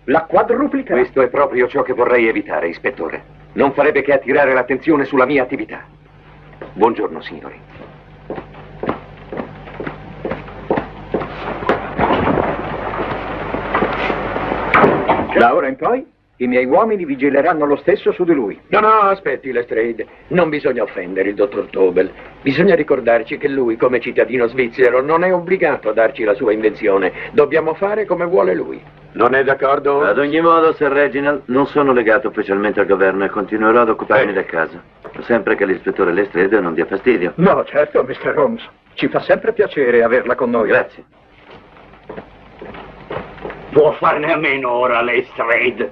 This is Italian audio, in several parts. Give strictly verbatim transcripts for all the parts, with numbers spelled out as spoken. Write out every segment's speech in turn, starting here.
La quadruplica. Questo è proprio ciò che vorrei evitare, ispettore. Non farebbe che attirare l'attenzione sulla mia attività. Buongiorno, signori. Da ora in poi, i miei uomini vigileranno lo stesso su di lui. No, no, aspetti, Lestrade. Non bisogna offendere il dottor Tobel. Bisogna ricordarci che lui, come cittadino svizzero, non è obbligato a darci la sua invenzione. Dobbiamo fare come vuole lui. Non è d'accordo? Ad ogni modo, Sir Reginald, non sono legato ufficialmente al governo e continuerò ad occuparmi Eh. del caso. Sempre che l'ispettore Lestrade non dia fastidio. No, certo, mister Holmes. Ci fa sempre piacere averla con noi. Grazie. Può farne a meno ora, Lestrade.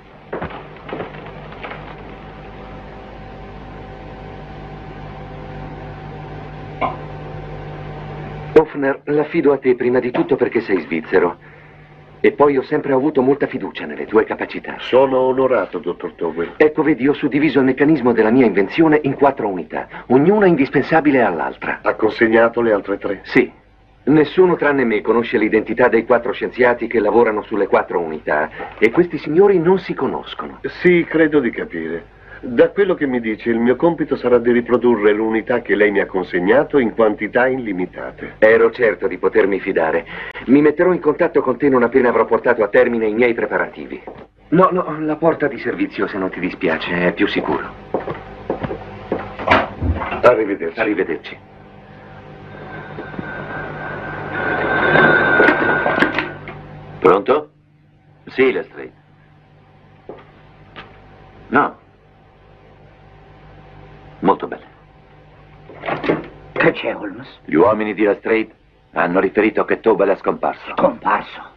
Hoffner, l'affido a te prima di tutto perché sei svizzero. E poi ho sempre avuto molta fiducia nelle tue capacità. Sono onorato, dottor Tobel. Ecco, vedi, ho suddiviso il meccanismo della mia invenzione in quattro unità, ognuna indispensabile all'altra. Ha consegnato le altre tre? Sì. Nessuno tranne me conosce l'identità dei quattro scienziati che lavorano sulle quattro unità e questi signori non si conoscono. Sì, credo di capire. Da quello che mi dice, il mio compito sarà di riprodurre l'unità che lei mi ha consegnato in quantità illimitate. Ero certo di potermi fidare. Mi metterò in contatto con te non appena avrò portato a termine i miei preparativi. No, no, la porta di servizio, se non ti dispiace, è più sicuro. Arrivederci. Arrivederci. Pronto? Sì, Lestrade. No. Molto bene. Che c'è, Holmes? Gli uomini di Lestrade hanno riferito che Tobel è scomparso. Scomparso?